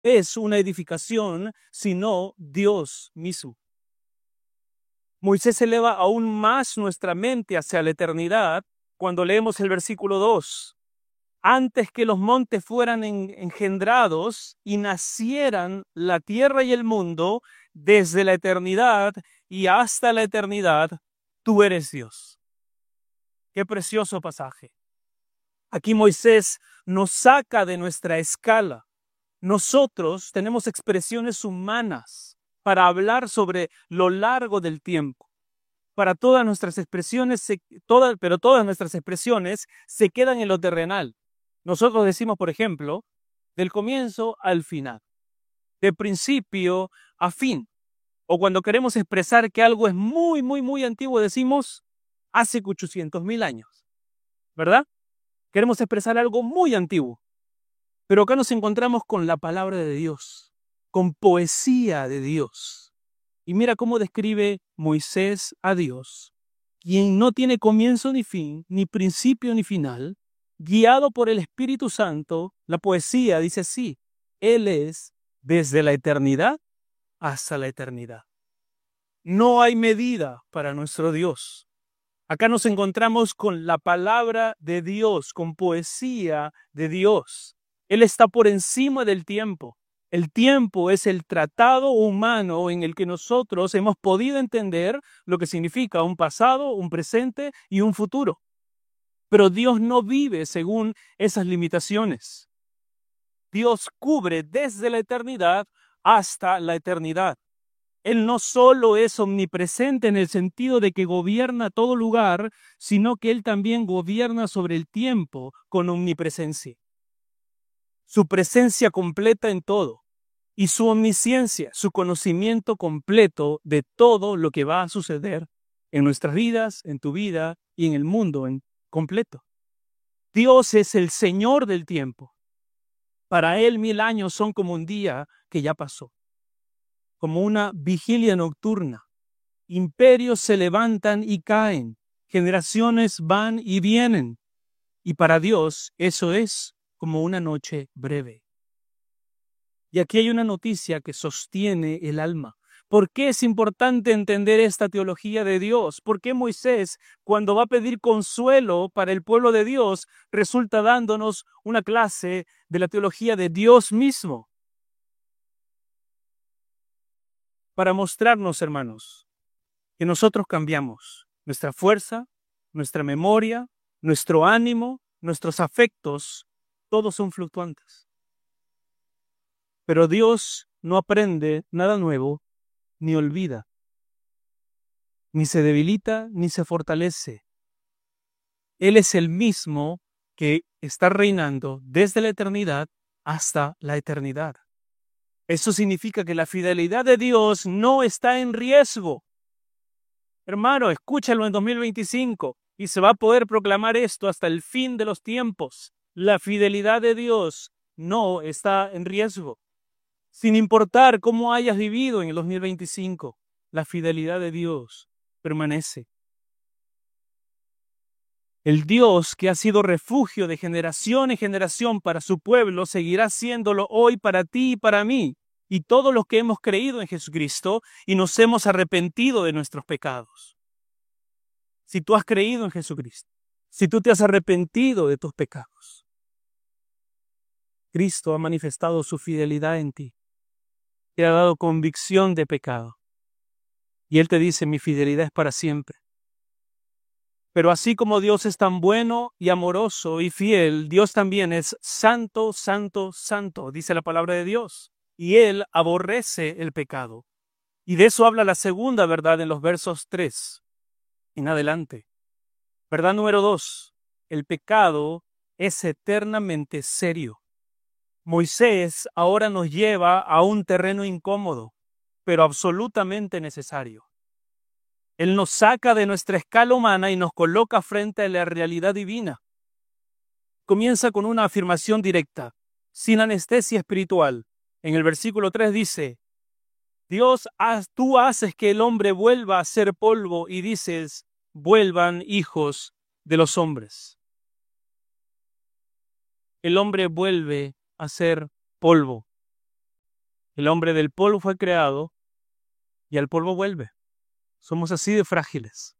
es una edificación, sino Dios mismo. Moisés eleva aún más nuestra mente hacia la eternidad cuando leemos el versículo 2. Antes que los montes fueran engendrados y nacieran la tierra y el mundo, desde la eternidad y hasta la eternidad, tú eres Dios. Qué precioso pasaje. Aquí Moisés nos saca de nuestra escala. Nosotros tenemos expresiones humanas para hablar sobre lo largo del tiempo. Para todas nuestras expresiones, pero todas nuestras expresiones se quedan en lo terrenal. Nosotros decimos, por ejemplo, del comienzo al final, de principio a fin. O cuando queremos expresar que algo es muy, muy, muy antiguo, decimos hace 800,000 años, ¿verdad? Queremos expresar algo muy antiguo. Pero acá nos encontramos con la palabra de Dios, con poesía de Dios. Y mira cómo describe Moisés a Dios, quien no tiene comienzo ni fin, ni principio ni final, guiado por el Espíritu Santo. La poesía dice así: Él es desde la eternidad hasta la eternidad. No hay medida para nuestro Dios. Acá nos encontramos con la palabra de Dios, con poesía de Dios. Él está por encima del tiempo. El tiempo es el tratado humano en el que nosotros hemos podido entender lo que significa un pasado, un presente y un futuro. Pero Dios no vive según esas limitaciones. Dios cubre desde la eternidad hasta la eternidad. Él no solo es omnipresente en el sentido de que gobierna todo lugar, sino que Él también gobierna sobre el tiempo con omnipresencia. Su presencia completa en todo y su omnisciencia, su conocimiento completo de todo lo que va a suceder en nuestras vidas, en tu vida y en el mundo en completo. Dios es el Señor del tiempo. Para Él 1000 años son como un día que ya pasó, como una vigilia nocturna. Imperios se levantan y caen, generaciones van y vienen, y para Dios eso es como una noche breve. Y aquí hay una noticia que sostiene el alma. ¿Por qué es importante entender esta teología de Dios? ¿Por qué Moisés, cuando va a pedir consuelo para el pueblo de Dios, resulta dándonos una clase de la teología de Dios mismo? Para mostrarnos, hermanos, que nosotros cambiamos. Nuestra fuerza, nuestra memoria, nuestro ánimo, nuestros afectos, todos son fluctuantes. Pero Dios no aprende nada nuevo, ni olvida, ni se debilita, ni se fortalece. Él es el mismo que está reinando desde la eternidad hasta la eternidad. Eso significa que la fidelidad de Dios no está en riesgo. Hermano, escúchalo en 2025 y se va a poder proclamar esto hasta el fin de los tiempos. La fidelidad de Dios no está en riesgo. Sin importar cómo hayas vivido en el 2025, la fidelidad de Dios permanece. El Dios que ha sido refugio de generación en generación para su pueblo seguirá siéndolo hoy para ti y para mí y todos los que hemos creído en Jesucristo y nos hemos arrepentido de nuestros pecados. Si tú has creído en Jesucristo, si tú te has arrepentido de tus pecados, Cristo ha manifestado su fidelidad en ti. Te ha dado convicción de pecado. Y Él te dice, mi fidelidad es para siempre. Pero así como Dios es tan bueno y amoroso y fiel, Dios también es santo, santo, santo, dice la palabra de Dios. Y Él aborrece el pecado. Y de eso habla la segunda verdad en los versos 3 en adelante. Verdad número 2. El pecado es eternamente serio. Moisés ahora nos lleva a un terreno incómodo, pero absolutamente necesario. Él nos saca de nuestra escala humana y nos coloca frente a la realidad divina. Comienza con una afirmación directa, sin anestesia espiritual. En el versículo 3 dice, Dios, tú haces que el hombre vuelva a ser polvo y dices, vuelvan hijos de los hombres. El hombre vuelve a ser polvo. El hombre del polvo fue creado y al polvo vuelve. Somos así de frágiles.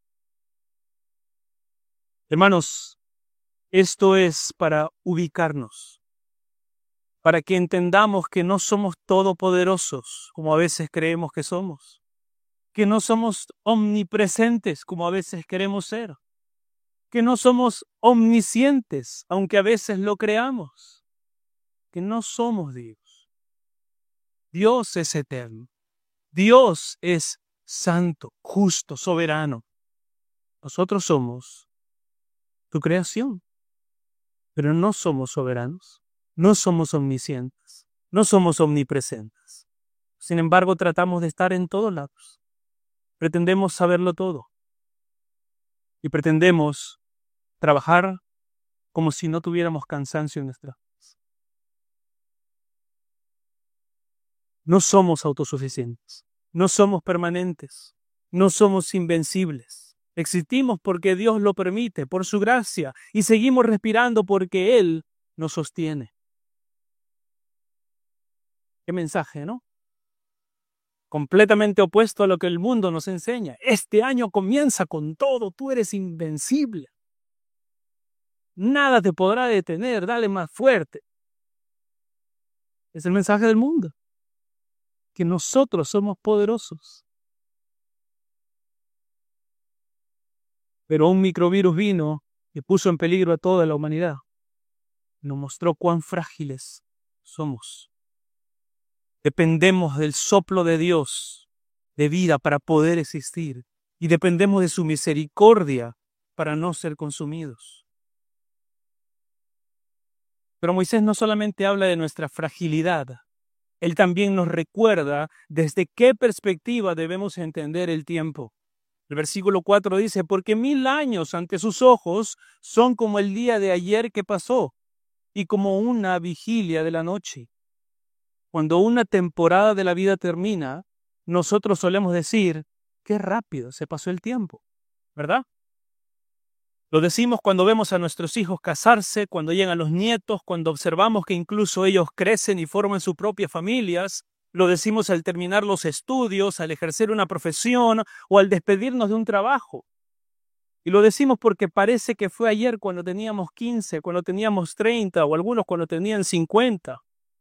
Hermanos, esto es para ubicarnos, para que entendamos que no somos todopoderosos, como a veces creemos que somos, que no somos omnipresentes, como a veces queremos ser, que no somos omniscientes, aunque a veces lo creamos, que no somos Dios. Dios es eterno. Dios es santo, justo, soberano. Nosotros somos tu creación, pero no somos soberanos, no somos omniscientes, no somos omnipresentes. Sin embargo, tratamos de estar en todos lados. Pretendemos saberlo todo y pretendemos trabajar como si no tuviéramos cansancio en nuestras vidas. No somos autosuficientes, no somos permanentes, no somos invencibles. Existimos porque Dios lo permite, por su gracia, y seguimos respirando porque Él nos sostiene. Qué mensaje, ¿no? Completamente opuesto a lo que el mundo nos enseña. Este año comienza con todo, tú eres invencible. Nada te podrá detener, dale más fuerte. Es el mensaje del mundo, que nosotros somos poderosos. Pero un microvirus vino y puso en peligro a toda la humanidad. Nos mostró cuán frágiles somos. Dependemos del soplo de Dios, de vida para poder existir, y dependemos de su misericordia para no ser consumidos. Pero Moisés no solamente habla de nuestra fragilidad, él también nos recuerda desde qué perspectiva debemos entender el tiempo. El versículo 4 dice, porque 1000 años ante sus ojos son como el día de ayer que pasó y como una vigilia de la noche. Cuando una temporada de la vida termina, nosotros solemos decir, qué rápido se pasó el tiempo, ¿verdad? Lo decimos cuando vemos a nuestros hijos casarse, cuando llegan los nietos, cuando observamos que incluso ellos crecen y forman sus propias familias. Lo decimos al terminar los estudios, al ejercer una profesión o al despedirnos de un trabajo. Y lo decimos porque parece que fue ayer cuando teníamos 15, cuando teníamos 30 o algunos cuando tenían 50.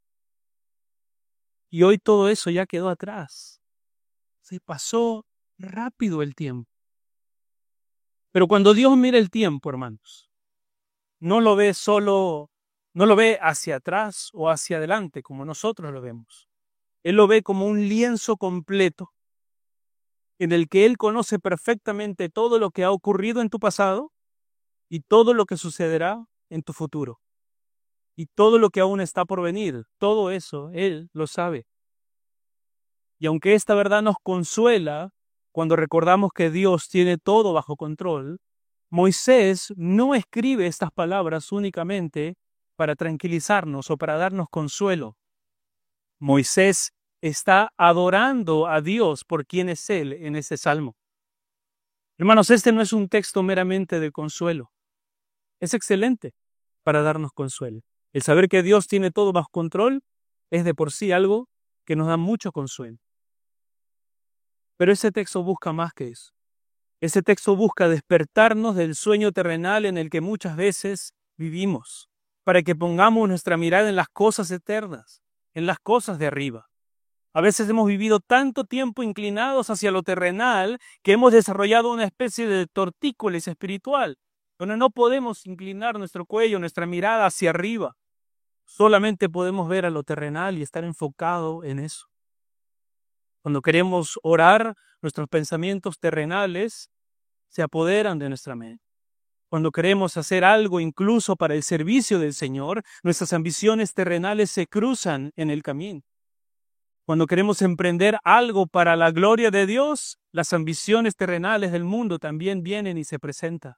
Y hoy todo eso ya quedó atrás. Se pasó rápido el tiempo. Pero cuando Dios mira el tiempo, hermanos, no lo ve hacia atrás o hacia adelante como nosotros lo vemos. Él lo ve como un lienzo completo en el que Él conoce perfectamente todo lo que ha ocurrido en tu pasado y todo lo que sucederá en tu futuro. Y todo lo que aún está por venir, todo eso Él lo sabe. Y aunque esta verdad nos consuela cuando recordamos que Dios tiene todo bajo control, Moisés no escribe estas palabras únicamente para tranquilizarnos o para darnos consuelo. Moisés está adorando a Dios por quien es Él en ese salmo. Hermanos, este no es un texto meramente de consuelo. Es excelente para darnos consuelo. El saber que Dios tiene todo bajo control es de por sí algo que nos da mucho consuelo. Pero ese texto busca más que eso. Ese texto busca despertarnos del sueño terrenal en el que muchas veces vivimos, para que pongamos nuestra mirada en las cosas eternas, en las cosas de arriba. A veces hemos vivido tanto tiempo inclinados hacia lo terrenal que hemos desarrollado una especie de tortícolis espiritual, donde no podemos inclinar nuestro cuello, nuestra mirada hacia arriba. Solamente podemos ver a lo terrenal y estar enfocado en eso. Cuando queremos orar, nuestros pensamientos terrenales se apoderan de nuestra mente. Cuando queremos hacer algo incluso para el servicio del Señor, nuestras ambiciones terrenales se cruzan en el camino. Cuando queremos emprender algo para la gloria de Dios, las ambiciones terrenales del mundo también vienen y se presentan.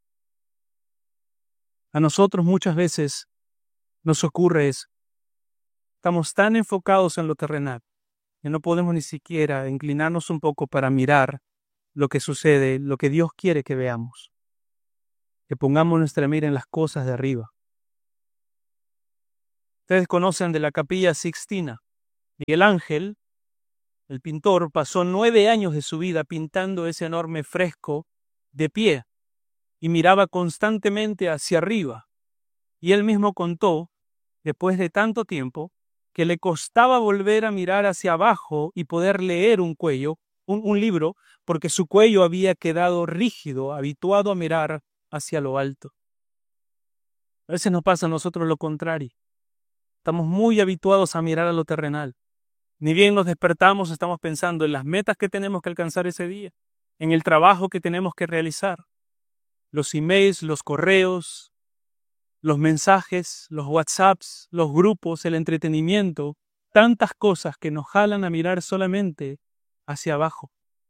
A nosotros muchas veces nos ocurre eso. Estamos tan enfocados en lo terrenal que no podemos ni siquiera inclinarnos un poco para mirar lo que sucede, lo que Dios quiere que veamos. Que pongamos nuestra mira en las cosas de arriba. Ustedes conocen de la Capilla Sixtina. Miguel Ángel, el pintor, pasó 9 años de su vida pintando ese enorme fresco de pie y miraba constantemente hacia arriba. Y él mismo contó, después de tanto tiempo, que le costaba volver a mirar hacia abajo y poder leer un libro, porque su cuello había quedado rígido, habituado a mirar hacia lo alto. A veces nos pasa a nosotros lo contrario. Estamos muy habituados a mirar a lo terrenal. Ni bien nos despertamos, estamos pensando en las metas que tenemos que alcanzar ese día, en el trabajo que tenemos que realizar, los emails, los correos, los mensajes, los WhatsApps, los grupos, el entretenimiento, tantas cosas que nos jalan a mirar solamente hacia abajo.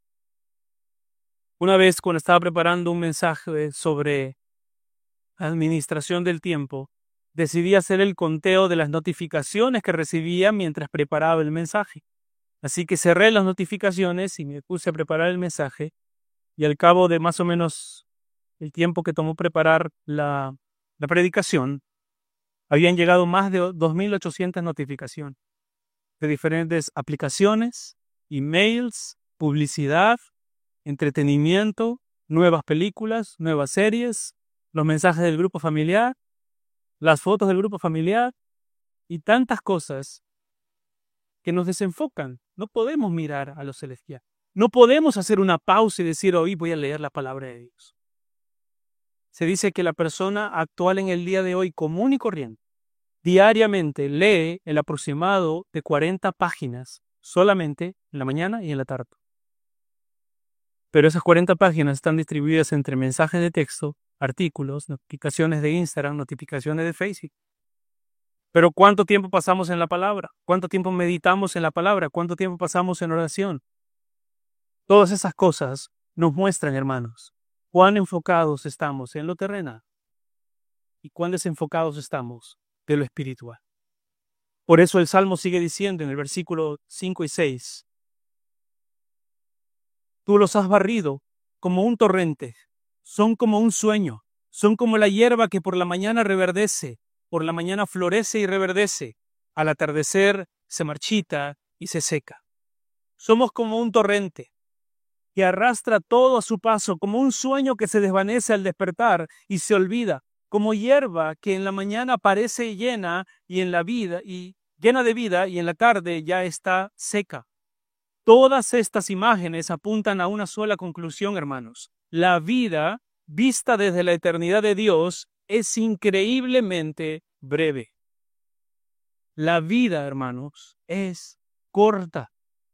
Una vez, cuando estaba preparando un mensaje sobre administración del tiempo, decidí hacer el conteo de las notificaciones que recibía mientras preparaba el mensaje. Así que cerré las notificaciones y me puse a preparar el mensaje, y al cabo de más o menos el tiempo que tomó preparar la predicación, habían llegado más de 2.800 notificaciones de diferentes aplicaciones, emails, publicidad, entretenimiento, nuevas películas, nuevas series, los mensajes del grupo familiar, las fotos del grupo familiar y tantas cosas que nos desenfocan. No podemos mirar a lo celestial. No podemos hacer una pausa y decir, hoy voy a leer la palabra de Dios. Se dice que la persona actual en el día de hoy, común y corriente, diariamente lee el aproximado de 40 páginas solamente en la mañana y en la tarde. Pero esas 40 páginas están distribuidas entre mensajes de texto, artículos, notificaciones de Instagram, notificaciones de Facebook. Pero ¿cuánto tiempo pasamos en la palabra? ¿Cuánto tiempo meditamos en la palabra? ¿Cuánto tiempo pasamos en oración? Todas esas cosas nos muestran, hermanos, cuán enfocados estamos en lo terrenal y cuán desenfocados estamos de lo espiritual. Por eso el Salmo sigue diciendo en el versículo 5 y 6, tú los has barrido como un torrente, son como un sueño, son como la hierba que por la mañana reverdece, por la mañana florece y reverdece, al atardecer se marchita y se seca. Somos como un torrente que arrastra todo a su paso, como un sueño que se desvanece al despertar y se olvida, como hierba que en la mañana parece llena y en la vida y llena de vida y en la tarde ya está seca. Todas estas imágenes apuntan a una sola conclusión, hermanos. La vida, vista desde la eternidad de Dios, es increíblemente breve. La vida, hermanos, es corta.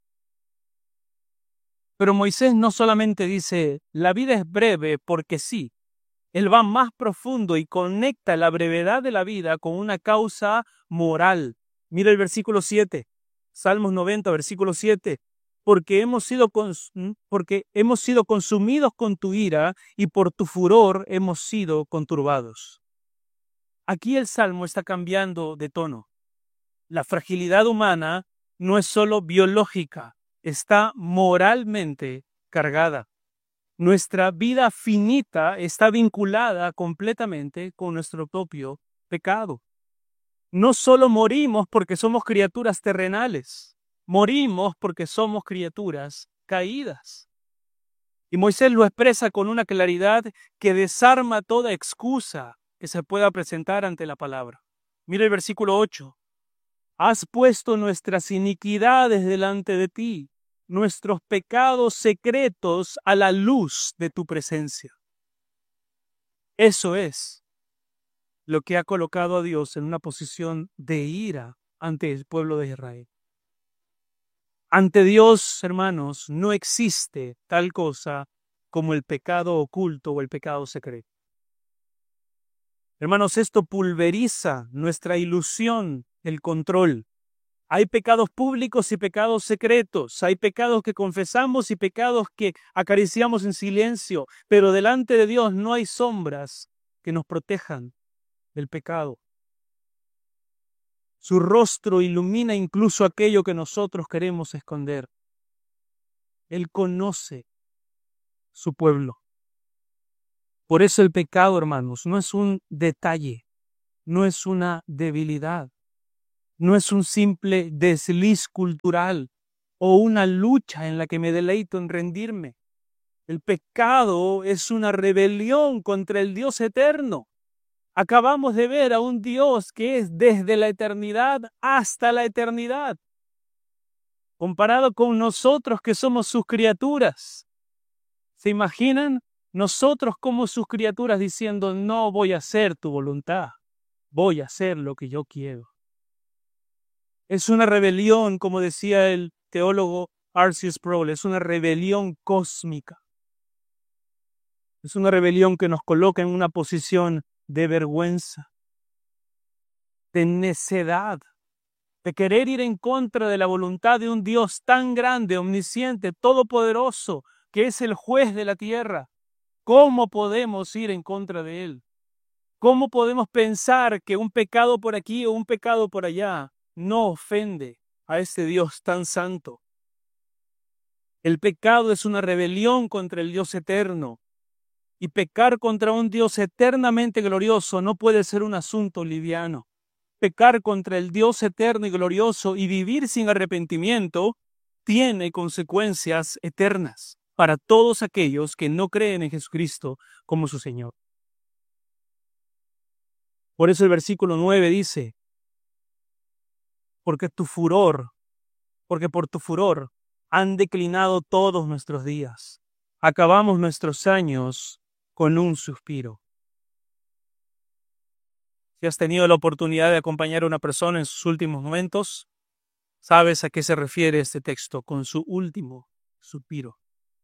Pero Moisés no solamente dice, la vida es breve porque sí. Él va más profundo y conecta la brevedad de la vida con una causa moral. Mira el versículo 7, Salmos 90, versículo 7. Porque hemos sido consumidos con tu ira y por tu furor hemos sido conturbados. Aquí el Salmo está cambiando de tono. La fragilidad humana no es solo biológica, está moralmente cargada. Nuestra vida finita está vinculada completamente con nuestro propio pecado. No solo morimos porque somos criaturas terrenales, morimos porque somos criaturas caídas. Y Moisés lo expresa con una claridad que desarma toda excusa que se pueda presentar ante la palabra. Mira el versículo 8. Has puesto nuestras iniquidades delante de ti, nuestros pecados secretos a la luz de tu presencia. Eso es lo que ha colocado a Dios en una posición de ira ante el pueblo de Israel. Ante Dios, hermanos, no existe tal cosa como el pecado oculto o el pecado secreto. Hermanos, esto pulveriza nuestra ilusión, el control. Hay pecados públicos y pecados secretos. Hay pecados que confesamos y pecados que acariciamos en silencio. Pero delante de Dios no hay sombras que nos protejan del pecado. Su rostro ilumina incluso aquello que nosotros queremos esconder. Él conoce su pueblo. Por eso el pecado, hermanos, no es un detalle, no es una debilidad. no es un simple desliz cultural o una lucha en la que me deleito en rendirme. El pecado es una rebelión contra el Dios eterno. Acabamos de ver a un Dios que es desde la eternidad hasta la eternidad, comparado con nosotros que somos sus criaturas. ¿Se imaginan? Nosotros como sus criaturas diciendo, no voy a hacer tu voluntad, voy a hacer lo que yo quiero. Es una rebelión, como decía el teólogo R.C. Sproul, es una rebelión cósmica. Es una rebelión que nos coloca en una posición de vergüenza, de necedad, de querer ir en contra de la voluntad de un Dios tan grande, omnisciente, todopoderoso, que es el juez de la tierra. ¿Cómo podemos ir en contra de Él? ¿Cómo podemos pensar que un pecado por aquí o un pecado por allá no ofende a este Dios tan santo? El pecado es una rebelión contra el Dios eterno. Y pecar contra un Dios eternamente glorioso no puede ser un asunto liviano. Pecar contra el Dios eterno y glorioso y vivir sin arrepentimiento tiene consecuencias eternas para todos aquellos que no creen en Jesucristo como su Señor. Por eso el versículo 9 dice, porque por tu furor han declinado todos nuestros días. Acabamos nuestros años con un suspiro. Si has tenido la oportunidad de acompañar a una persona en sus últimos momentos, sabes a qué se refiere este texto con su último suspiro.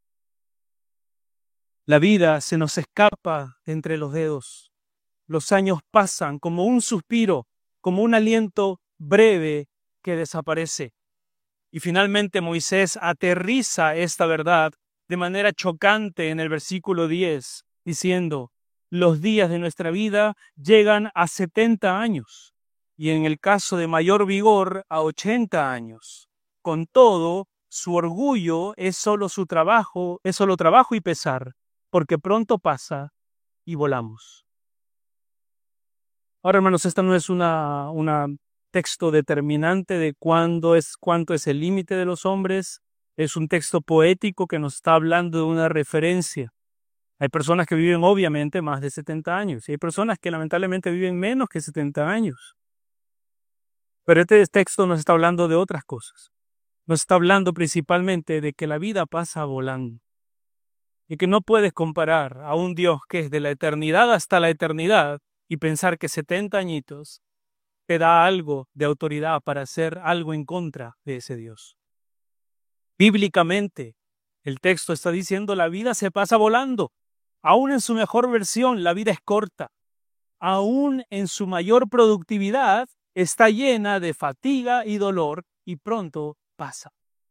La vida se nos escapa de entre los dedos. Los años pasan como un suspiro, como un aliento breve que desaparece. Y finalmente Moisés aterriza esta verdad de manera chocante en el versículo 10, diciendo, los días de nuestra vida llegan a 70 años y en el caso de mayor vigor a 80 años. Con todo, su orgullo es solo trabajo y pesar, porque pronto pasa y volamos. Ahora, hermanos, esta no es una texto determinante de cuánto es el límite de los hombres. Es un texto poético que nos está hablando de una referencia. Hay personas que viven obviamente más de 70 años y hay personas que lamentablemente viven menos que 70 años. Pero este texto nos está hablando de otras cosas. Nos está hablando principalmente de que la vida pasa volando y que no puedes comparar a un Dios que es de la eternidad hasta la eternidad y pensar que 70 añitos te da algo de autoridad para hacer algo en contra de ese Dios. Bíblicamente, el texto está diciendo la vida se pasa volando. Aún en su mejor versión, la vida es corta. Aún en su mayor productividad, está llena de fatiga y dolor y pronto pasa.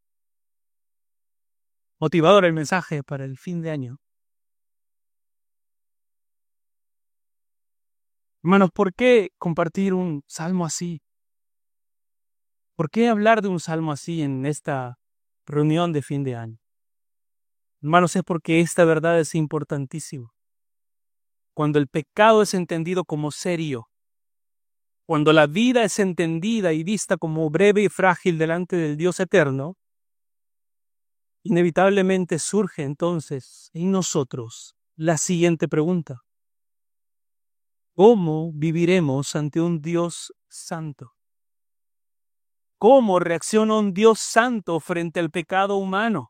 Motivador el mensaje para el fin de año. Hermanos, ¿por qué compartir un salmo así? ¿Por qué hablar de un salmo así en esta reunión de fin de año? Hermanos, es porque esta verdad es importantísima. Cuando el pecado es entendido como serio, cuando la vida es entendida y vista como breve y frágil delante del Dios eterno, inevitablemente surge entonces en nosotros la siguiente pregunta. ¿Cómo viviremos ante un Dios santo? ¿Cómo reacciona un Dios santo frente al pecado humano?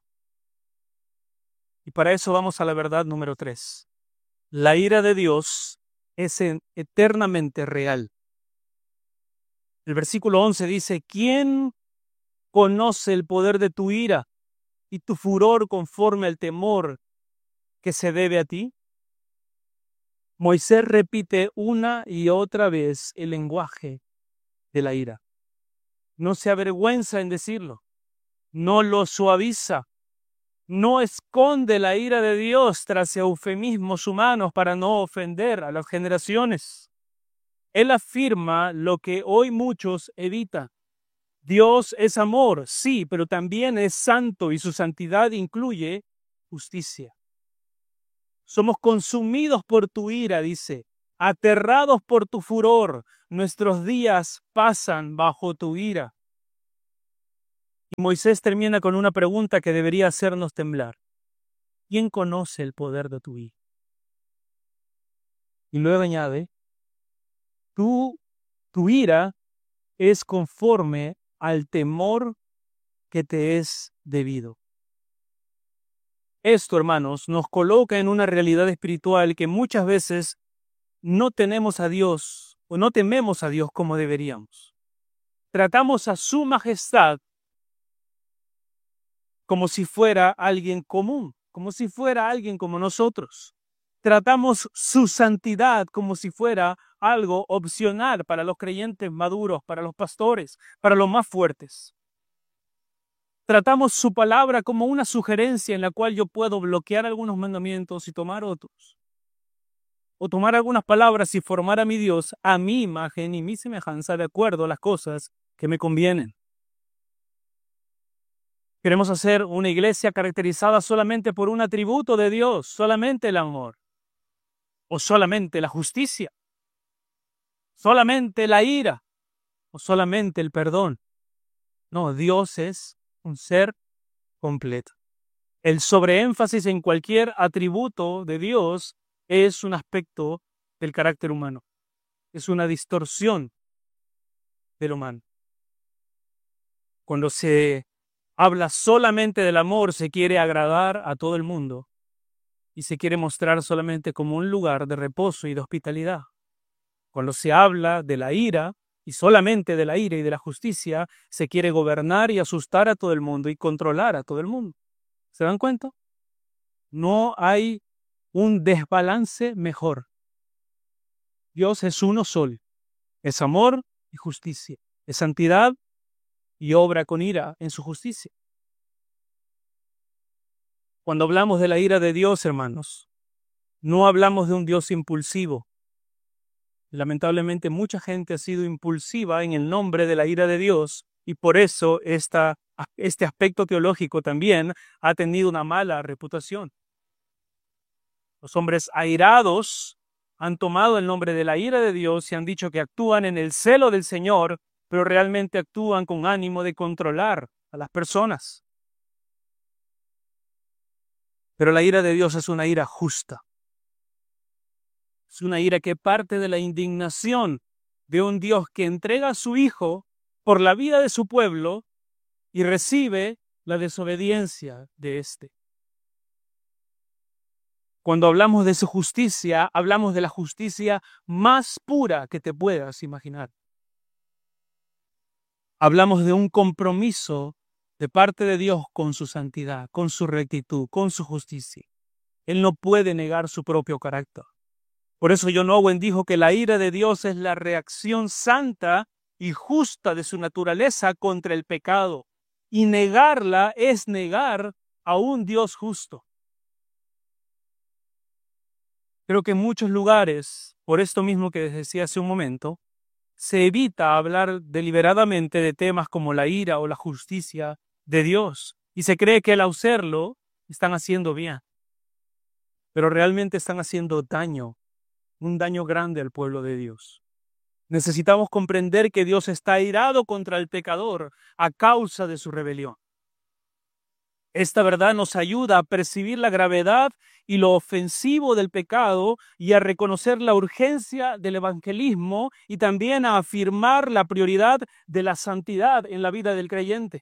Y para eso vamos a la verdad número 3. La ira de Dios es eternamente real. El versículo 11 dice, ¿quién conoce el poder de tu ira y tu furor conforme al temor que se debe a ti? Moisés repite una y otra vez el lenguaje de la ira. No se avergüenza en decirlo, no lo suaviza, no esconde la ira de Dios tras eufemismos humanos para no ofender a las generaciones. Él afirma lo que hoy muchos evitan. Dios es amor, sí, pero también es santo y su santidad incluye justicia. Somos consumidos por tu ira, dice, Aterrados por tu furor, nuestros días pasan bajo tu ira. Y Moisés termina con una pregunta que debería hacernos temblar. ¿Quién conoce el poder de tu ira? Y luego añade, tu ira es conforme al temor que te es debido. Esto, hermanos, nos coloca en una realidad espiritual que muchas veces no tenemos a Dios o no tememos a Dios como deberíamos. Tratamos a su majestad como si fuera alguien común, como si fuera alguien como nosotros. Tratamos su santidad como si fuera algo opcional para los creyentes maduros, para los pastores, para los más fuertes. Tratamos su palabra como una sugerencia en la cual yo puedo bloquear algunos mandamientos y tomar otros. O tomar algunas palabras y formar a mi Dios a mi imagen y mi semejanza de acuerdo a las cosas que me convienen. Queremos hacer una iglesia caracterizada solamente por un atributo de Dios, solamente el amor, o solamente la justicia, solamente la ira, o solamente el perdón. No, Dios es un ser completo. El sobreénfasis en cualquier atributo de Dios es un aspecto del carácter humano, es una distorsión del humano. Cuando se habla solamente del amor, se quiere agradar a todo el mundo y se quiere mostrar solamente como un lugar de reposo y de hospitalidad. Cuando se habla de la ira y solamente de la ira y de la justicia, se quiere gobernar y asustar a todo el mundo y controlar a todo el mundo. ¿Se dan cuenta? No hay un desbalance mejor. Dios es uno solo. Es amor y justicia. Es santidad y obra con ira en su justicia. Cuando hablamos de la ira de Dios, hermanos, no hablamos de un Dios impulsivo. Lamentablemente, mucha gente ha sido impulsiva en el nombre de la ira de Dios y por eso este aspecto teológico también ha tenido una mala reputación. Los hombres airados han tomado el nombre de la ira de Dios y han dicho que actúan en el celo del Señor, pero realmente actúan con ánimo de controlar a las personas. Pero la ira de Dios es una ira justa. Es una ira que parte de la indignación de un Dios que entrega a su Hijo por la vida de su pueblo y recibe la desobediencia de éste. Cuando hablamos de su justicia, hablamos de la justicia más pura que te puedas imaginar. Hablamos de un compromiso de parte de Dios con su santidad, con su rectitud, con su justicia. Él no puede negar su propio carácter. Por eso John Owen dijo que la ira de Dios es la reacción santa y justa de su naturaleza contra el pecado. Y negarla es negar a un Dios justo. Creo que en muchos lugares, por esto mismo que les decía hace un momento, se evita hablar deliberadamente de temas como la ira o la justicia de Dios. Y se cree que al hacerlo están haciendo bien. Pero realmente están haciendo daño, un daño grande al pueblo de Dios. Necesitamos comprender que Dios está airado contra el pecador a causa de su rebelión. Esta verdad nos ayuda a percibir la gravedad y lo ofensivo del pecado y a reconocer la urgencia del evangelismo y también a afirmar la prioridad de la santidad en la vida del creyente.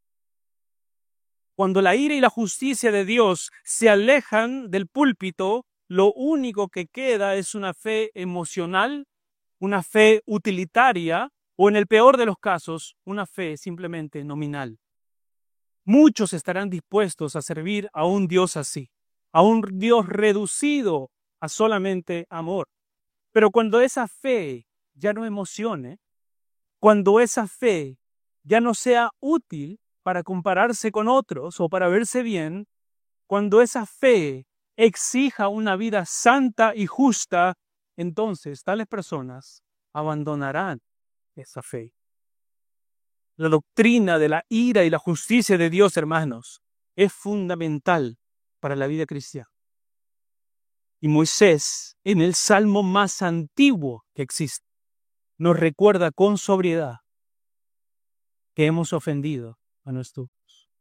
Cuando la ira y la justicia de Dios se alejan del púlpito, lo único que queda es una fe emocional, una fe utilitaria o, en el peor de los casos, una fe simplemente nominal. Muchos estarán dispuestos a servir a un Dios así, a un Dios reducido a solamente amor. Pero cuando esa fe ya no emocione, cuando esa fe ya no sea útil para compararse con otros o para verse bien, cuando esa fe exija una vida santa y justa, entonces tales personas abandonarán esa fe. La doctrina de la ira y la justicia de Dios, hermanos, es fundamental para la vida cristiana. Y Moisés, en el salmo más antiguo que existe, nos recuerda con sobriedad que hemos ofendido a nuestro Dios.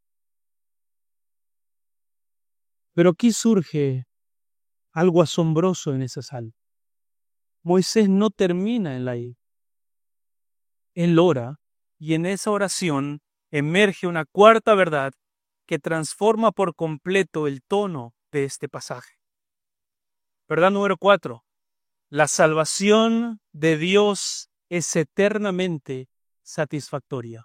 Pero aquí surge algo asombroso en ese salmo. Moisés no termina en la ira. Él ora y en esa oración emerge una cuarta verdad que transforma por completo el tono de este pasaje. Verdad número 4. La salvación de Dios es eternamente satisfactoria.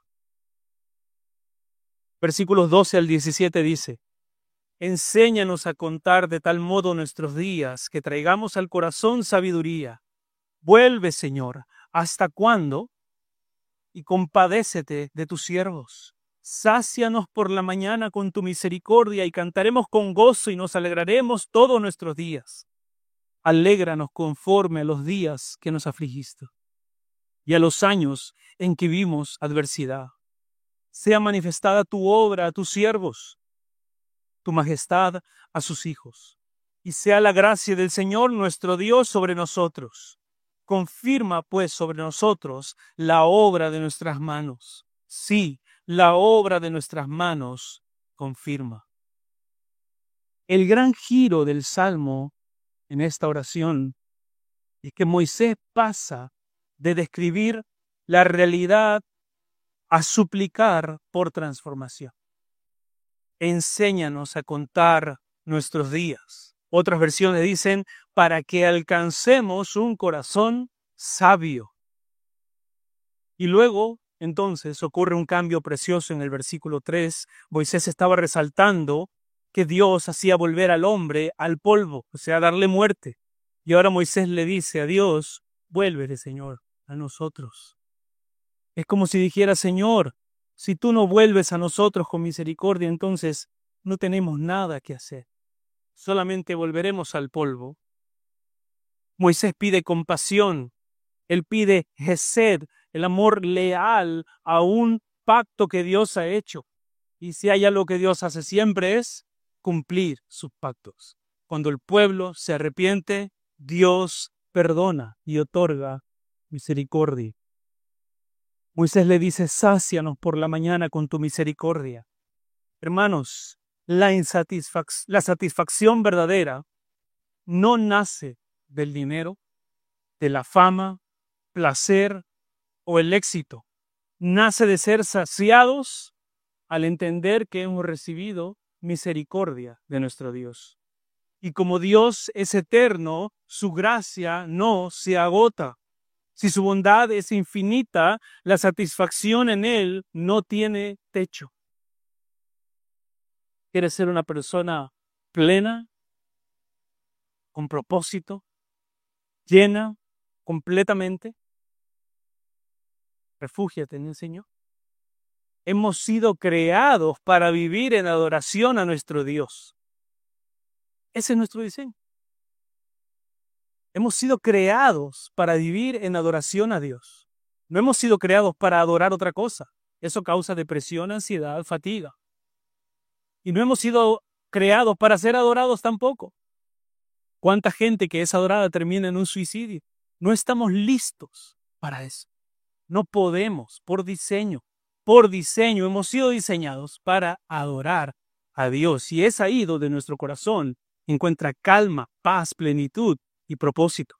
Versículos 12 al 17 dice: enséñanos a contar de tal modo nuestros días que traigamos al corazón sabiduría. Vuelve, Señor, ¿hasta cuándo? Y compadécete de tus siervos. Sácianos por la mañana con tu misericordia y cantaremos con gozo y nos alegraremos todos nuestros días. Alégranos conforme a los días que nos afligiste y a los años en que vimos adversidad. Sea manifestada tu obra a tus siervos, tu majestad a sus hijos, y sea la gracia del Señor nuestro Dios sobre nosotros. Confirma, pues, sobre nosotros la obra de nuestras manos. Sí, la obra de nuestras manos confirma. El gran giro del Salmo en esta oración es que Moisés pasa de describir la realidad a suplicar por transformación. Enséñanos a contar nuestros días. Otras versiones dicen, para que alcancemos un corazón sabio. Y luego, entonces, ocurre un cambio precioso en el versículo 3. Moisés estaba resaltando que Dios hacía volver al hombre al polvo, o sea, darle muerte. Y ahora Moisés le dice a Dios, vuélvele, Señor, a nosotros. Es como si dijera, Señor, si tú no vuelves a nosotros con misericordia, entonces no tenemos nada que hacer. Solamente volveremos al polvo. Moisés pide compasión. Él pide hesed, el amor leal a un pacto que Dios ha hecho. Y si hay algo que Dios hace siempre es cumplir sus pactos. Cuando el pueblo se arrepiente, Dios perdona y otorga misericordia. Moisés le dice, sácianos por la mañana con tu misericordia. Hermanos, la satisfacción verdadera no nace del dinero, de la fama, placer o el éxito. Nace de ser saciados al entender que hemos recibido misericordia de nuestro Dios. Y como Dios es eterno, su gracia no se agota. Si su bondad es infinita, la satisfacción en Él no tiene techo. ¿Quieres ser una persona plena, con propósito, llena completamente? Refúgiate en el Señor. Hemos sido creados para vivir en adoración a nuestro Dios. Ese es nuestro diseño. Hemos sido creados para vivir en adoración a Dios. No hemos sido creados para adorar otra cosa. Eso causa depresión, ansiedad, fatiga. Y no hemos sido creados para ser adorados tampoco. ¿Cuánta gente que es adorada termina en un suicidio? No estamos listos para eso. No podemos, por diseño hemos sido diseñados para adorar a Dios. Y es ahí donde nuestro corazón encuentra calma, paz, plenitud y propósito.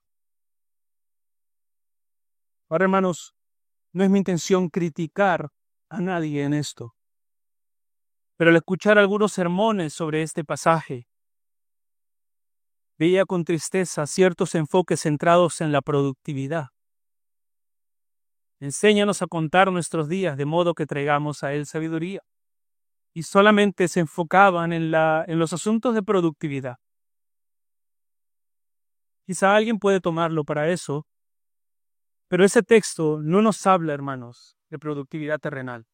Ahora, hermanos, no es mi intención criticar a nadie en esto. Pero al escuchar algunos sermones sobre este pasaje, veía con tristeza ciertos enfoques centrados en la productividad. Enséñanos a contar nuestros días de modo que traigamos a Él sabiduría. Y solamente se enfocaban en los asuntos de productividad. Quizá alguien puede tomarlo para eso, pero ese texto no nos habla, hermanos, de productividad terrenal.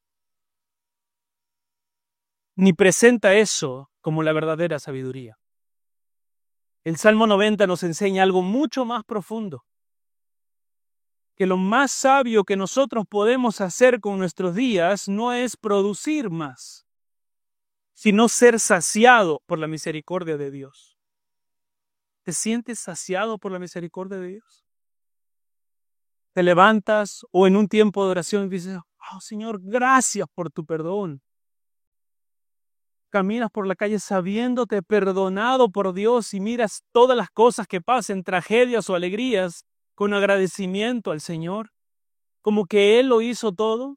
Ni presenta eso como la verdadera sabiduría. El Salmo 90 nos enseña algo mucho más profundo. Que lo más sabio que nosotros podemos hacer con nuestros días no es producir más, sino ser saciado por la misericordia de Dios. ¿Te sientes saciado por la misericordia de Dios? Te levantas o en un tiempo de oración y dices, oh Señor, gracias por tu perdón. Caminas por la calle sabiéndote perdonado por Dios y miras todas las cosas que pasen, tragedias o alegrías, con agradecimiento al Señor, como que Él lo hizo todo.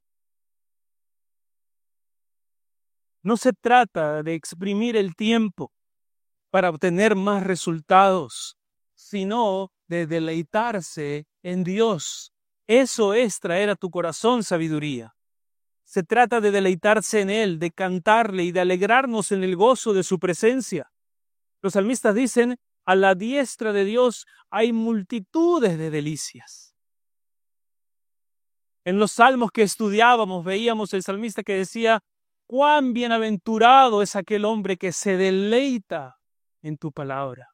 No se trata de exprimir el tiempo para obtener más resultados, sino de deleitarse en Dios. Eso es traer a tu corazón sabiduría. Se trata de deleitarse en Él, de cantarle y de alegrarnos en el gozo de su presencia. Los salmistas dicen, a la diestra de Dios hay multitudes de delicias. En los salmos que estudiábamos veíamos el salmista que decía, cuán bienaventurado es aquel hombre que se deleita en tu palabra.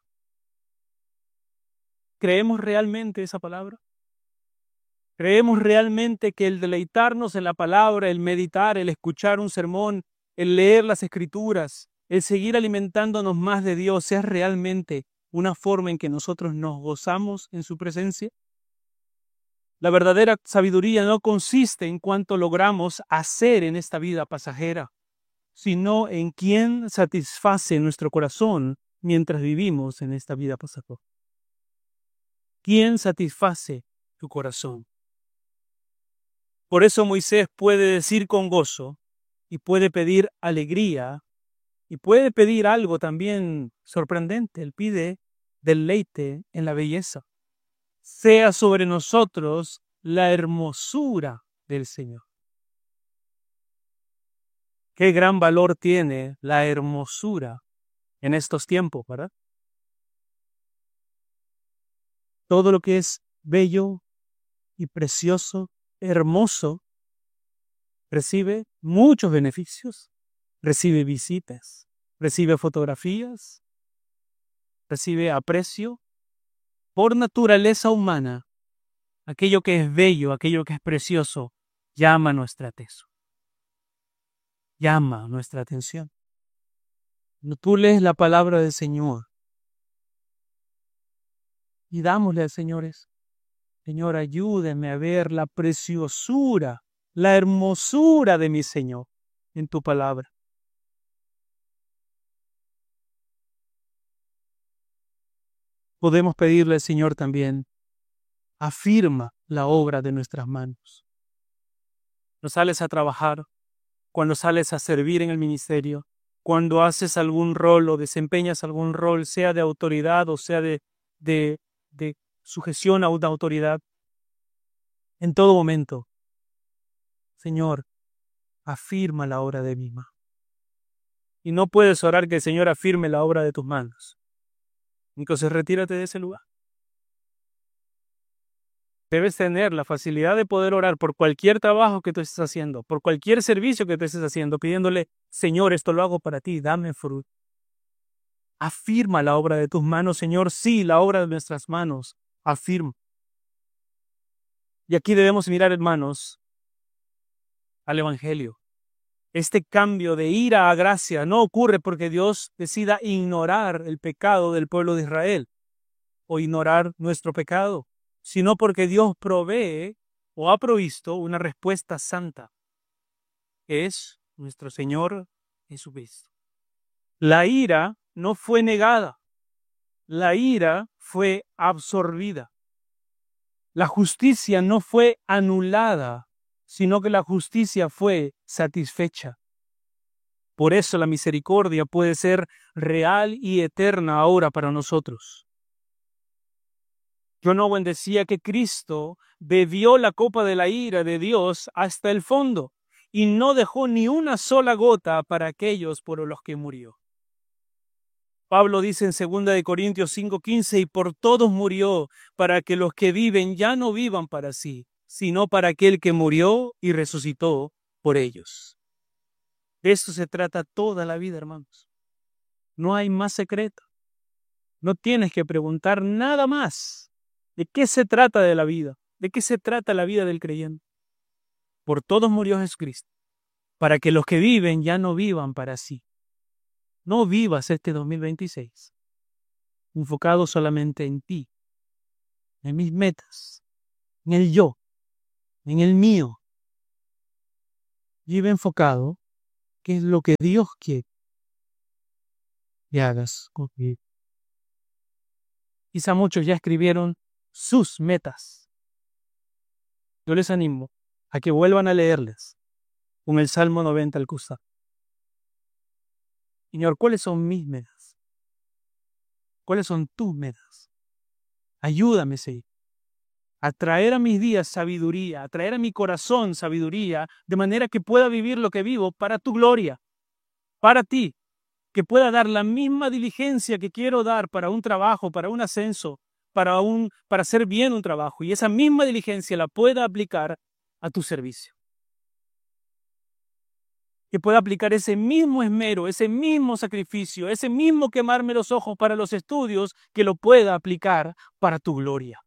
¿Creemos realmente esa palabra? ¿Creemos realmente que el deleitarnos en la palabra, el meditar, el escuchar un sermón, el leer las escrituras, el seguir alimentándonos más de Dios es realmente una forma en que nosotros nos gozamos en su presencia? La verdadera sabiduría no consiste en cuánto logramos hacer en esta vida pasajera, sino en quién satisface nuestro corazón mientras vivimos en esta vida pasajera. ¿Quién satisface tu corazón? Por eso Moisés puede decir con gozo y puede pedir alegría y puede pedir algo también sorprendente. Él pide deleite en la belleza. Sea sobre nosotros la hermosura del Señor. Qué gran valor tiene la hermosura en estos tiempos, ¿verdad? Todo lo que es bello y precioso, hermoso, recibe muchos beneficios, recibe visitas, recibe fotografías, recibe aprecio. Por naturaleza humana, aquello que es bello, aquello que es precioso, llama nuestra atención. Llama nuestra atención. Cuando tú lees la palabra del Señor y dámosle al Señor eso. Señor, ayúdame a ver la preciosura, la hermosura de mi Señor en tu palabra. Podemos pedirle al Señor también, afirma la obra de nuestras manos. Cuando sales a trabajar, cuando sales a servir en el ministerio, cuando haces algún rol o desempeñas algún rol, sea de autoridad o sea de sujeción a una autoridad, en todo momento, Señor, afirma la obra de mi mano. Y no puedes orar que el Señor afirme la obra de tus manos. Entonces retírate de ese lugar. Debes tener la facilidad de poder orar por cualquier trabajo que tú estés haciendo, por cualquier servicio que tú estés haciendo, pidiéndole, Señor, esto lo hago para ti, dame fruto. Afirma la obra de tus manos, Señor, sí, la obra de nuestras manos, afirma. Y aquí debemos mirar, hermanos, al Evangelio. Este cambio de ira a gracia no ocurre porque Dios decida ignorar el pecado del pueblo de Israel o ignorar nuestro pecado, sino porque Dios provee o ha provisto una respuesta santa, que es nuestro Señor Jesucristo. La ira no fue negada, la ira fue absorbida. La justicia no fue anulada, sino que la justicia fue satisfecha. Por eso la misericordia puede ser real y eterna ahora para nosotros. John Owen decía que Cristo bebió la copa de la ira de Dios hasta el fondo y no dejó ni una sola gota para aquellos por los que murió. Pablo dice en 2 Corintios 5:15, y por todos murió, para que los que viven ya no vivan para sí, sino para aquel que murió y resucitó por ellos. De esto se trata toda la vida, hermanos. No hay más secreto. No tienes que preguntar nada más. ¿De qué se trata de la vida? ¿De qué se trata la vida del creyente? Por todos murió Jesucristo, para que los que viven ya no vivan para sí. No vivas este 2026 enfocado solamente en ti, en mis metas, en el yo, en el mío. Vive enfocado, ¿qué es lo que Dios quiere que hagas conmigo? Quizá muchos ya escribieron sus metas. Yo les animo a que vuelvan a leerles con el Salmo 90 al costado. Señor, ¿cuáles son mis metas? ¿Cuáles son tus metas? Ayúdame, Señor, a traer a mis días sabiduría, a traer a mi corazón sabiduría, de manera que pueda vivir lo que vivo para tu gloria, para ti, que pueda dar la misma diligencia que quiero dar para un trabajo, para un ascenso, para hacer bien un trabajo, y esa misma diligencia la pueda aplicar a tu servicio. Que pueda aplicar ese mismo esmero, ese mismo sacrificio, ese mismo quemarme los ojos para los estudios, que lo pueda aplicar para tu gloria.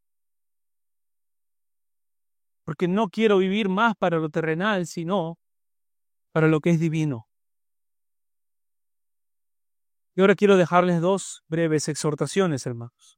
Porque no quiero vivir más para lo terrenal, sino para lo que es divino. Y ahora quiero dejarles dos breves exhortaciones, hermanos.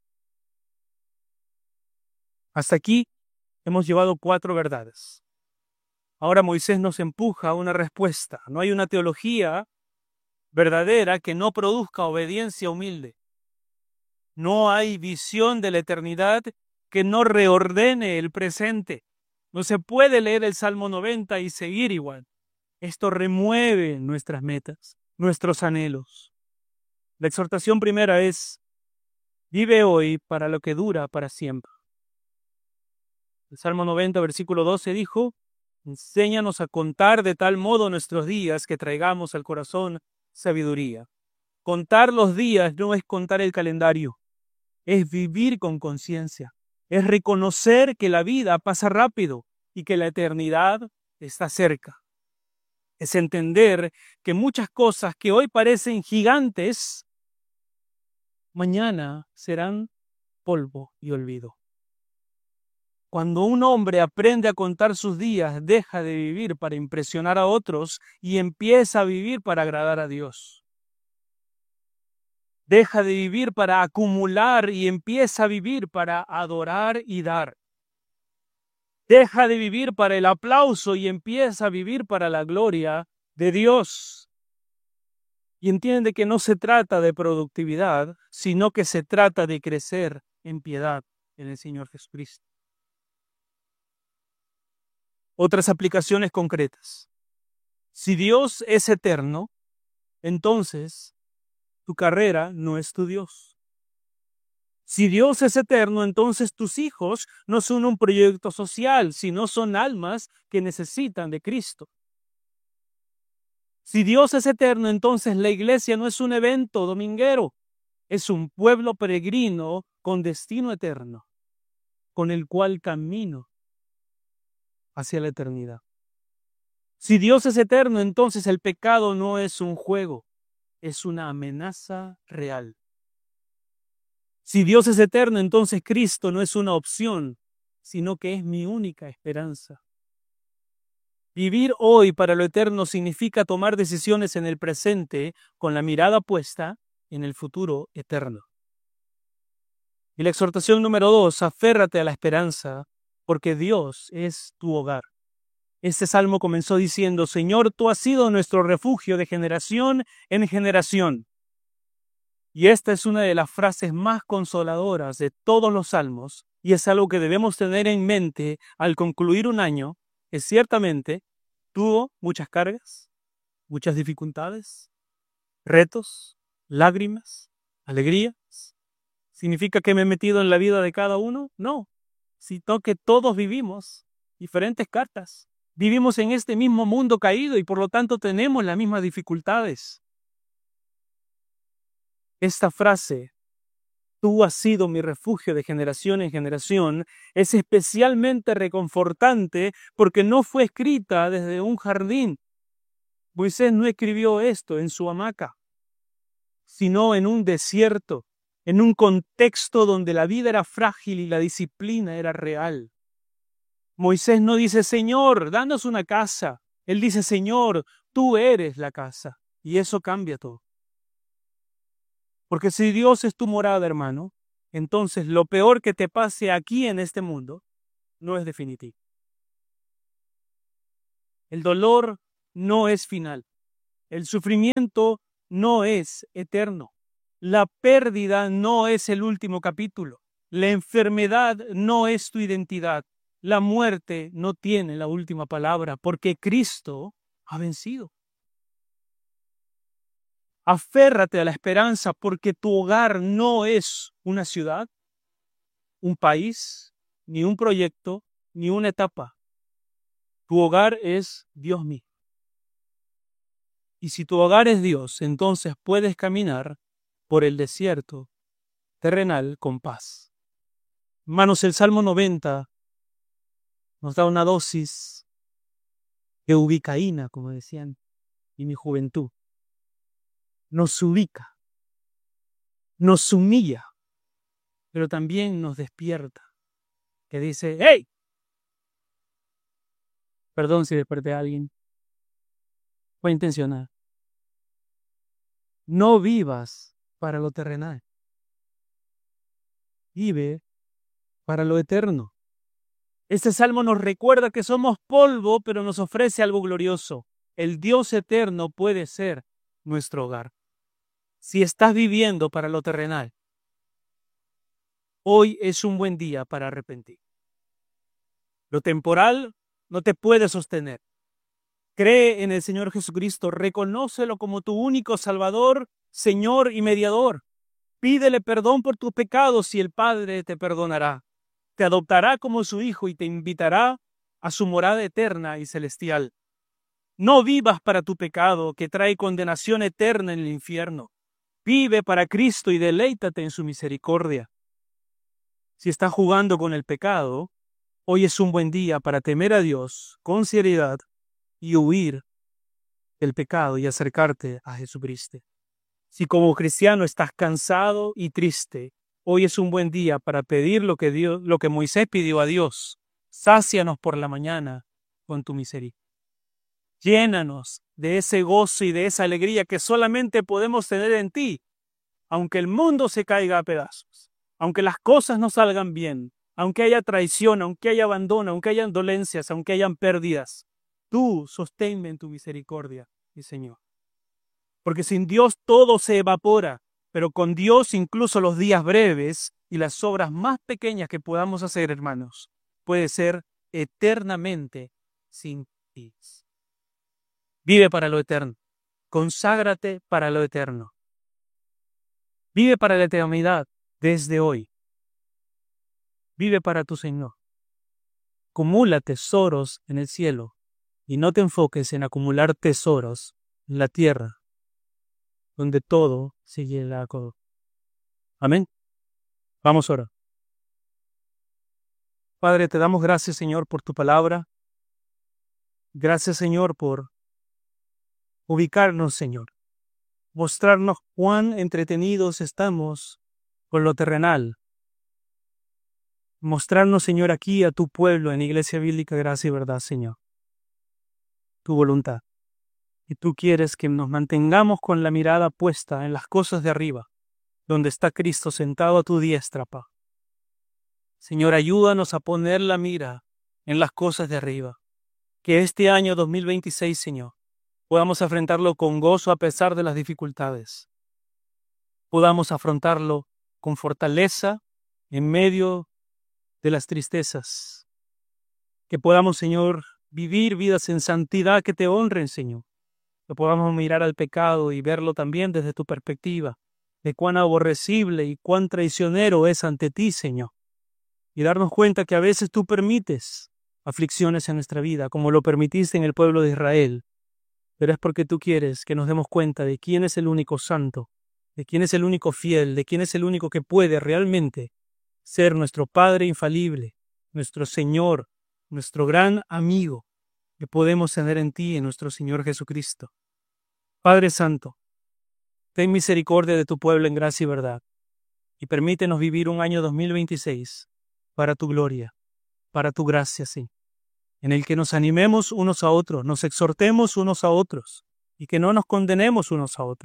Hasta aquí hemos llevado 4 verdades. Ahora Moisés nos empuja a una respuesta. No hay una teología verdadera que no produzca obediencia humilde. No hay visión de la eternidad que no reordene el presente. No se puede leer el Salmo 90 y seguir igual. Esto remueve nuestras metas, nuestros anhelos. La exhortación primera es: vive hoy para lo que dura para siempre. El Salmo 90, versículo 12 dijo: enséñanos a contar de tal modo nuestros días que traigamos al corazón sabiduría. Contar los días no es contar el calendario, es vivir con conciencia, es reconocer que la vida pasa rápido y que la eternidad está cerca. Es entender que muchas cosas que hoy parecen gigantes, mañana serán polvo y olvido. Cuando un hombre aprende a contar sus días, deja de vivir para impresionar a otros y empieza a vivir para agradar a Dios. Deja de vivir para acumular y empieza a vivir para adorar y dar. Deja de vivir para el aplauso y empieza a vivir para la gloria de Dios. Y entiende que no se trata de productividad, sino que se trata de crecer en piedad en el Señor Jesucristo. Otras aplicaciones concretas. Si Dios es eterno, entonces tu carrera no es tu Dios. Si Dios es eterno, entonces tus hijos no son un proyecto social, sino son almas que necesitan de Cristo. Si Dios es eterno, entonces la iglesia no es un evento dominguero, es un pueblo peregrino con destino eterno, con el cual camino hacia la eternidad. Si Dios es eterno, entonces el pecado no es un juego, es una amenaza real. Si Dios es eterno, entonces Cristo no es una opción, sino que es mi única esperanza. Vivir hoy para lo eterno significa tomar decisiones en el presente con la mirada puesta en el futuro eterno. Y la exhortación número 2, aférrate a la esperanza, porque Dios es tu hogar. Este salmo comenzó diciendo: Señor, tú has sido nuestro refugio de generación en generación. Y esta es una de las frases más consoladoras de todos los salmos, y es algo que debemos tener en mente al concluir un año que ciertamente tuvo muchas cargas, muchas dificultades, retos, lágrimas, alegrías. ¿Significa que me he metido en la vida de cada uno? No, sino que todos vivimos diferentes cartas. Vivimos en este mismo mundo caído y por lo tanto tenemos las mismas dificultades. Esta frase, tú has sido mi refugio de generación en generación, es especialmente reconfortante porque no fue escrita desde un jardín. Moisés no escribió esto en su hamaca, sino en un desierto, en un contexto donde la vida era frágil y la disciplina era real. Moisés no dice: Señor, danos una casa. Él dice: Señor, tú eres la casa. Y eso cambia todo. Porque si Dios es tu morada, hermano, entonces lo peor que te pase aquí en este mundo no es definitivo. El dolor no es final. El sufrimiento no es eterno. La pérdida no es el último capítulo. La enfermedad no es tu identidad. La muerte no tiene la última palabra porque Cristo ha vencido. Aférrate a la esperanza porque tu hogar no es una ciudad, un país, ni un proyecto, ni una etapa. Tu hogar es Dios mismo. Y si tu hogar es Dios, entonces puedes caminar por el desierto terrenal con paz. Hermanos, el Salmo 90 nos da una dosis de ubicaína, como decían en mi juventud. Nos ubica, nos humilla, pero también nos despierta. Que dice, ¡hey! Perdón si desperté a alguien. Fue intencional. No vivas para lo terrenal. Vive para lo eterno. Este salmo nos recuerda que somos polvo, pero nos ofrece algo glorioso. El Dios eterno puede ser nuestro hogar. Si estás viviendo para lo terrenal, hoy es un buen día para arrepentir. Lo temporal no te puede sostener. Cree en el Señor Jesucristo, reconócelo como tu único Salvador, Señor y mediador. Pídele perdón por tus pecados y el Padre te perdonará. Te adoptará como su hijo y te invitará a su morada eterna y celestial. No vivas para tu pecado que trae condenación eterna en el infierno. Vive para Cristo y deleítate en su misericordia. Si estás jugando con el pecado, hoy es un buen día para temer a Dios con seriedad y huir del pecado y acercarte a Jesucristo. Si como cristiano estás cansado y triste, hoy es un buen día para pedir lo que Moisés pidió a Dios. Sácianos por la mañana con tu misericordia. Llénanos de ese gozo y de esa alegría que solamente podemos tener en ti, aunque el mundo se caiga a pedazos, aunque las cosas no salgan bien, aunque haya traición, aunque haya abandono, aunque hayan dolencias, aunque hayan pérdidas. Tú sosténme en tu misericordia, mi Señor. Porque sin Dios todo se evapora, pero con Dios incluso los días breves y las obras más pequeñas que podamos hacer, hermanos, puede ser eternamente sin ti. Vive para lo eterno. Conságrate para lo eterno. Vive para la eternidad desde hoy. Vive para tu Señor. Acumula tesoros en el cielo y no te enfoques en acumular tesoros en la tierra, donde todo se llena a codo. Amén. Vamos ahora. Padre, te damos gracias, Señor, por tu palabra. Gracias, Señor, por ubicarnos, Señor. Mostrarnos cuán entretenidos estamos con lo terrenal. Mostrarnos, Señor, aquí a tu pueblo en Iglesia Bíblica Gracia y Verdad, Señor. Tu voluntad. Y tú quieres que nos mantengamos con la mirada puesta en las cosas de arriba, donde está Cristo sentado a tu diestra, Pa. Señor, ayúdanos a poner la mira en las cosas de arriba. Que este año 2026, Señor, podamos afrontarlo con gozo a pesar de las dificultades. Podamos afrontarlo con fortaleza en medio de las tristezas. Que podamos, Señor, vivir vidas en santidad que te honren, Señor. Que podamos mirar al pecado y verlo también desde tu perspectiva, de cuán aborrecible y cuán traicionero es ante ti, Señor. Y darnos cuenta que a veces tú permites aflicciones en nuestra vida, como lo permitiste en el pueblo de Israel. Pero es porque tú quieres que nos demos cuenta de quién es el único santo, de quién es el único fiel, de quién es el único que puede realmente ser nuestro Padre infalible, nuestro Señor, nuestro gran amigo, que podemos tener en ti, en nuestro Señor Jesucristo. Padre Santo, ten misericordia de tu pueblo en gracia y verdad, y permítenos vivir un año 2026 para tu gloria, para tu gracia, sí, en el que nos animemos unos a otros, nos exhortemos unos a otros, y que no nos condenemos unos a otros,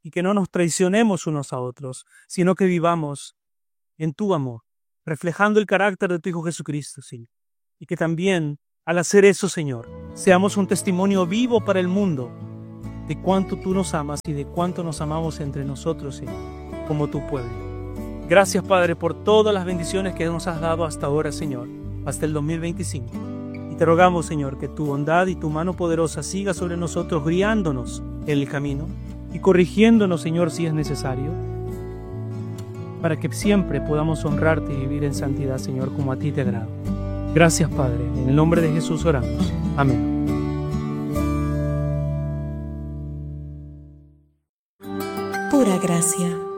y que no nos traicionemos unos a otros, sino que vivamos en tu amor, reflejando el carácter de tu Hijo Jesucristo, Señor. Y que también, al hacer eso, Señor, seamos un testimonio vivo para el mundo de cuánto tú nos amas y de cuánto nos amamos entre nosotros, Señor, como tu pueblo. Gracias, Padre, por todas las bendiciones que nos has dado hasta ahora, Señor, hasta el 2025. Y te rogamos, Señor, que tu bondad y tu mano poderosa siga sobre nosotros, guiándonos en el camino y corrigiéndonos, Señor, si es necesario, para que siempre podamos honrarte y vivir en santidad, Señor, como a ti te agrada. Gracias, Padre. En el nombre de Jesús oramos. Amén. Pura gracia.